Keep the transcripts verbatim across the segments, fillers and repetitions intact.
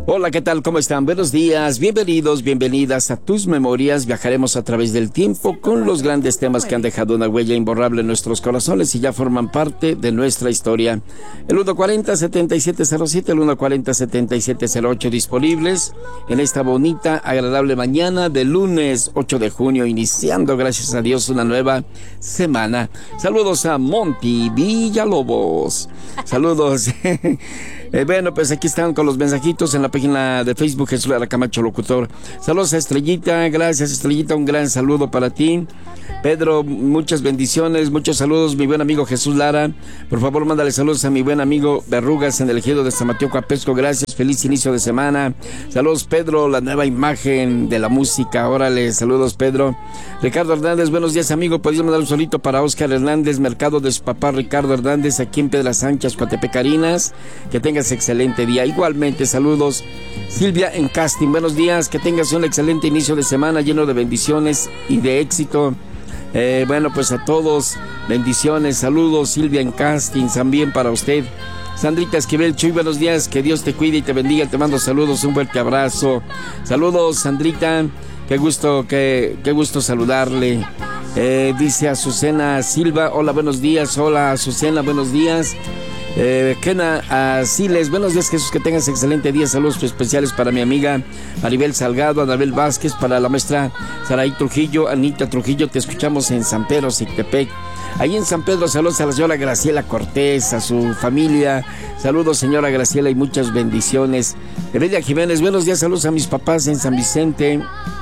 Hola, ¿qué tal? ¿Cómo están? Buenos días, bienvenidos, bienvenidas a Tus Memorias. Viajaremos a través del tiempo con los grandes temas que han dejado una huella imborrable en nuestros corazones y ya forman parte de nuestra historia. El uno cuarenta, setenta y siete cero siete, el uno cuarenta, setenta y siete cero ocho disponibles en esta bonita, agradable mañana de lunes ocho de junio, iniciando, gracias a Dios, una nueva semana. Saludos a Monty Villalobos. Saludos. Eh, bueno, pues aquí están con los mensajitos en la página de Facebook Jesús Lara Camacho Locutor. Saludos a Estrellita, gracias Estrellita, un gran saludo para ti. Pedro, muchas bendiciones, muchos saludos, mi buen amigo Jesús Lara. Por favor, mándale saludos a mi buen amigo Berrugas en el ejido de San Mateo Coapesco. Gracias, feliz inicio de semana. Saludos, Pedro, la nueva imagen de la música. Órale, saludos, Pedro. Ricardo Hernández, buenos días, amigo. ¿Podrías mandar un solito para Oscar Hernández, mercado de su papá Ricardo Hernández, aquí en Piedras Anchas, Coatepecarinas? Que tengas excelente día. Igualmente, saludos. Silvia en Casting, buenos días. Que tengas un excelente inicio de semana lleno de bendiciones y de éxito. Eh, bueno, pues a todos, bendiciones, saludos, Silvia en Casting, también para usted. Sandrita Esquivel, Chuy, buenos días, que Dios te cuide y te bendiga, te mando saludos, un fuerte abrazo. Saludos, Sandrita, qué gusto, qué, qué gusto saludarle. Eh, dice Azucena Silva, hola, buenos días, hola Azucena, buenos días. Eh, Kena Siles, buenos días Jesús, que tengas excelente día, saludos especiales para mi amiga Maribel Salgado, Anabel Vázquez, para la maestra Saraí Trujillo, Anita Trujillo, te escuchamos en San Pedro, Sictepec. Ahí en San Pedro, saludos a la señora Graciela Cortés, a su familia, saludos señora Graciela y muchas bendiciones. Heredia Jiménez, buenos días, saludos a mis papás en San Vicente.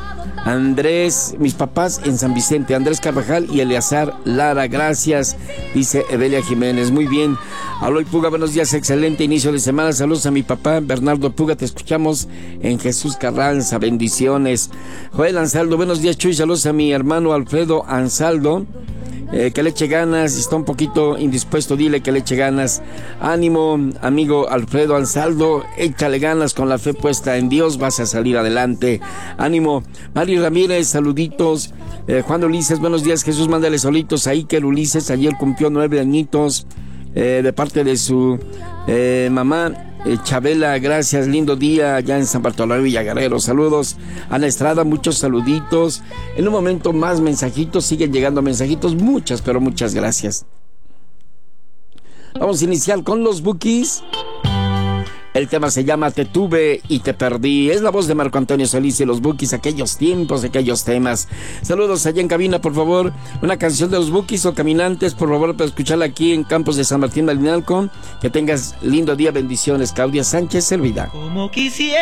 Andrés, mis papás en San Vicente, Andrés Carvajal y Eleazar Lara, gracias, dice Evelia Jiménez, muy bien. Aloy Puga, buenos días, excelente inicio de semana, saludos a mi papá Bernardo Puga, te escuchamos en Jesús Carranza, bendiciones. Joel Ansaldo, buenos días Chuy, saludos a mi hermano Alfredo Ansaldo. Eh, que le eche ganas, está un poquito indispuesto, dile que le eche ganas. Ánimo, amigo Alfredo Ansaldo, échale ganas, con la fe puesta en Dios vas a salir adelante. Ánimo. Mari Ramírez, saluditos. Eh, Juan Ulises, buenos días Jesús, mándale solitos a Iker Ulises, ayer cumplió nueve añitos, eh, de parte de su eh, mamá. Eh, Chabela, gracias, lindo día allá en San Bartolomé Villaguerrero, saludos. Ana Estrada, muchos saluditos. En un momento más mensajitos, siguen llegando mensajitos, muchas, pero muchas gracias. Vamos a iniciar con los Bukis. El tema se llama Te tuve y te perdí. Es la voz de Marco Antonio Solís y los Bukis, aquellos tiempos, aquellos temas. Saludos allá en cabina, por favor. Una canción de los Bukis o Caminantes, por favor, para escucharla aquí en Campos de San Martín Malinalco. Que tengas lindo día, bendiciones. Claudia Sánchez Servida. Como quisiera